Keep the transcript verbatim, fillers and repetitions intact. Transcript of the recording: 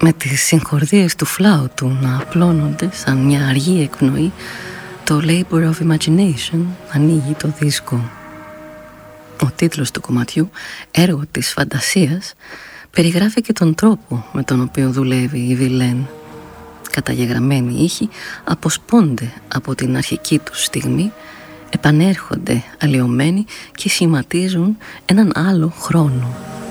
Με τις συγχορδίες του φλάουτου να απλώνονται σαν μια αργή εκπνοή, το Labor of Imagination ανοίγει το δίσκο. Ο τίτλος του κομματιού, έργο της φαντασίας, περιγράφει και τον τρόπο με τον οποίο δουλεύει η Βιλέν. Καταγεγραμμένοι ήχοι αποσπώνται από την αρχική τους στιγμή, επανέρχονται αλλοιωμένοι και σχηματίζουν έναν άλλο χρόνο.